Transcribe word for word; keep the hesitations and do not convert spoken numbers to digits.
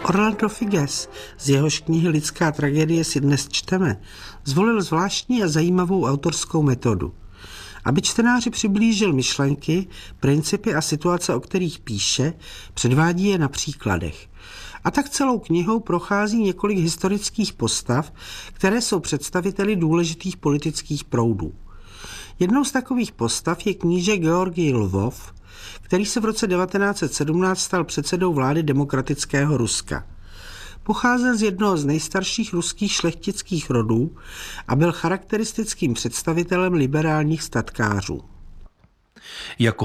Orlando Figes, z jehož knihy Lidská tragédie si dnes čteme, zvolil zvláštní a zajímavou autorskou metodu. Aby čtenáři přiblížil myšlenky, principy a situace, o kterých píše, předvádí je na příkladech. A tak celou knihou prochází několik historických postav, které jsou představiteli důležitých politických proudů. Jednou z takových postav je kníže Georgij Lvov, který se v roce devatenáct set sedmnáct stal předsedou vlády demokratického Ruska. Pocházel z jednoho z nejstarších ruských šlechtických rodů a byl charakteristickým představitelem liberálních statkářů. Jako